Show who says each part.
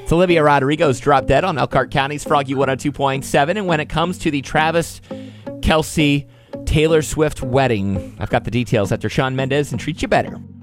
Speaker 1: It's Olivia Rodrigo's Drop Dead on Elkhart County's Froggy 102.7. And when it comes to the Travis Kelce Taylor Swift wedding, I've got the details after Shawn Mendes and Treat You Better.